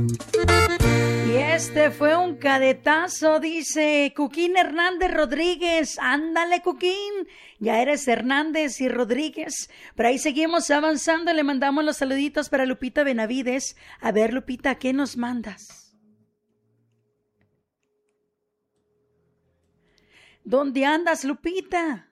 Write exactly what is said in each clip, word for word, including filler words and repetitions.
Y este fue un cadetazo, dice Cuquín Hernández Rodríguez. Ándale, Cuquín, ya eres Hernández y Rodríguez. Pero ahí seguimos avanzando, le mandamos los saluditos para Lupita Benavides. A ver, Lupita, ¿qué nos mandas? ¿Dónde andas, Lupita?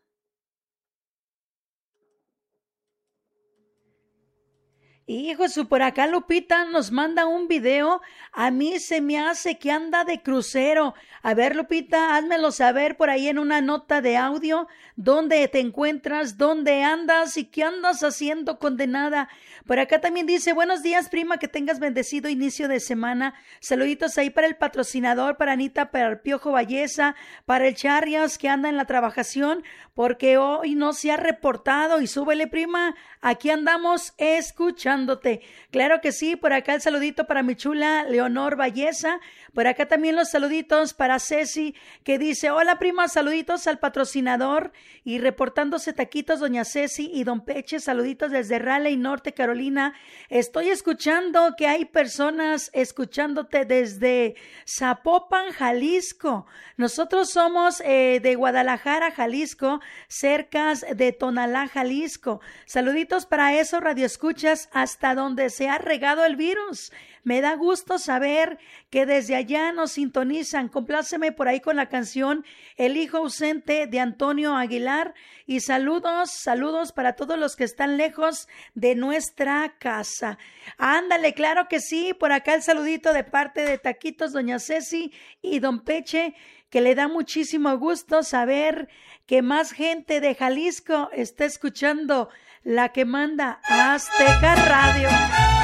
Hijo, su por acá Lupita nos manda un video. A mí se me hace que anda de crucero. A ver, Lupita, házmelo saber por ahí en una nota de audio. ¿Dónde te encuentras? ¿Dónde andas? ¿Y qué andas haciendo, condenada? Por acá también dice, buenos días, prima, que tengas bendecido inicio de semana. Saluditos ahí para el patrocinador, para Anita, para el Piojo Valleza, para el Charrias que anda en la trabajación, porque hoy no se ha reportado. Y súbele, prima, aquí andamos escuchándote. Claro que sí, por acá el saludito para mi chula Leonor Valleza. Por acá también los saluditos para Ceci, que dice, hola, prima, saluditos al patrocinador. Y reportándose taquitos, doña Ceci y don Peche, saluditos desde Raleigh, Norte Carolina. Estoy escuchando que hay personas escuchándote desde Zapopan, Jalisco. Nosotros somos eh, de Guadalajara, Jalisco, cerca de Tonalá, Jalisco. Saluditos para esos radioescuchas hasta donde se ha regado el virus. Me da gusto saber que desde allá nos sintonizan. Compláceme por ahí con la canción El hijo ausente de Antonio Aguilar. Y saludos, saludos para todos los que están lejos de nuestra casa. Ándale, claro que sí. Por acá el saludito de parte de Taquitos, doña Ceci y don Peche, que le da muchísimo gusto saber que más gente de Jalisco está escuchando la que manda Azteca Radio.